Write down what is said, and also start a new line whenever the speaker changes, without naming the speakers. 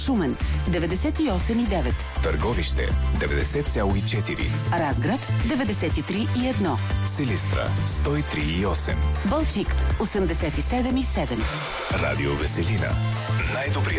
Шумен 98,9.
Търговище 90,4.
Разград 93,1.
Силистра 103,8.
Балчик 87,7.
Радио Веселина. Най-добрият